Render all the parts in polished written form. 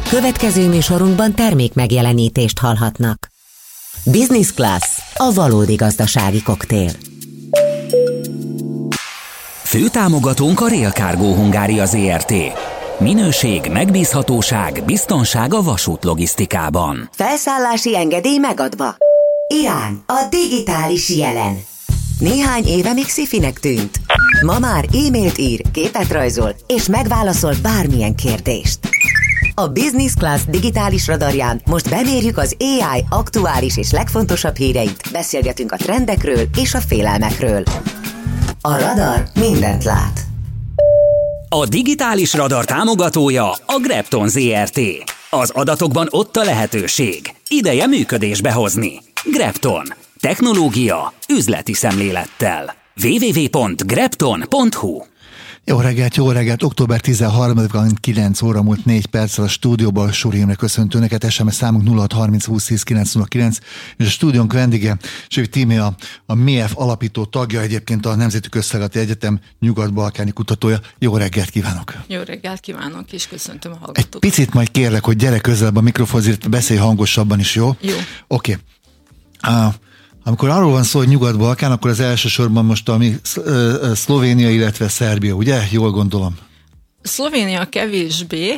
Következő műsorunkban termék megjelenítést hallhatnak. Business Class, a valódi gazdasági koktél. Főtámogatónk a Rail Cargo Hungária Zrt. Minőség, megbízhatóság, biztonság a vasútlogisztikában. Felszállási engedély megadva. Irán, a digitális jelen. Néhány éve még szifinek tűnt. Ma már e-mailt ír, képet rajzol, és megválaszol bármilyen kérdést. A Business Class digitális radarján most bemérjük az AI aktuális és legfontosabb híreit, beszélgetünk a trendekről és a félelmekről. A radar mindent lát. A digitális radar támogatója a Grepton Zrt. Az adatokban ott a lehetőség. Ideje működésbe hozni. Grepton. Technológia üzleti szemlélettel. www.grepton.hu. Jó reggelt! Október 13-án 9 óra múlt 4 perccel a stúdióban Suri köszöntő neked, SMS számunk 0630 20 10 909, és a stúdiónk vendége, Sővi Tímé, a MIEF alapító tagja, egyébként a Nemzeti Közszolgálati Egyetem nyugat-balkáni kutatója. Jó reggelt kívánok! Jó reggelt kívánok, és köszöntöm a hallgatókat. Egy picit majd kérlek, hogy gyere közelebb a mikrofonhoz, beszélj hangosabban is, jó? Jó. Oké. Amikor arról van szó, hogy Nyugat-Balkán, akkor az elsősorban most Szlovénia, illetve Szerbia, ugye? Jól gondolom. Szlovénia kevésbé,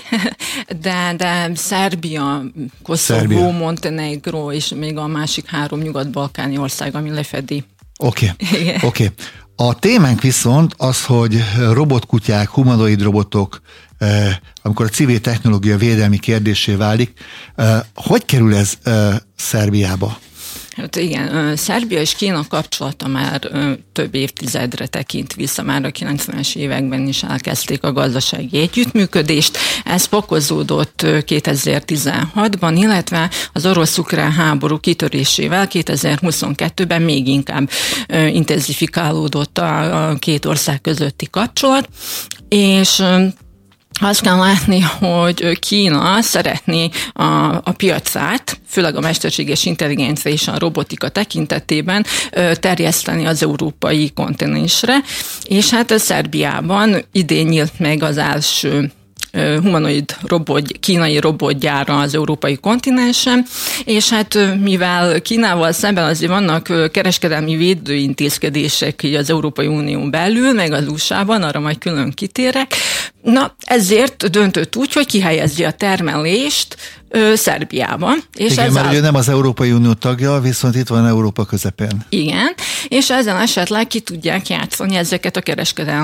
de Szerbia, Koszovó, Montenegro és még a másik 3 nyugat-balkáni ország, ami lefedi. Oké. A témánk viszont az, hogy robotkutyák, humanoid robotok, amikor a civil technológia védelmi kérdéssé válik, hogy kerül ez Szerbiába? Hát igen, Szerbia és Kína kapcsolata már több évtizedre tekint vissza, már a 90-es években is elkezdték a gazdasági együttműködést. Ez fokozódott 2016-ban, illetve az orosz-ukrán háború kitörésével 2022-ben még inkább intenzifikálódott a két ország közötti kapcsolat, és azt kell látni, hogy Kína szeretné a piacát, főleg a mesterséges intelligencia és a robotika tekintetében terjeszteni az európai kontinensre, és hát a Szerbiában idén nyílt meg az első humanoid kínai robotgyára az európai kontinensen, és hát mivel Kínával szemben azért vannak kereskedelmi védőintézkedések az Európai Unión belül, meg az USA-ban, arra majd külön kitérek, ezért döntött úgy, hogy kihelyezi a termelést Szerbiában. És igen, mert ugye nem az Európai Unió tagja, viszont itt van Európa közepén. Igen, és ezen esetleg ki tudják játszani ezeket a kereskedelmi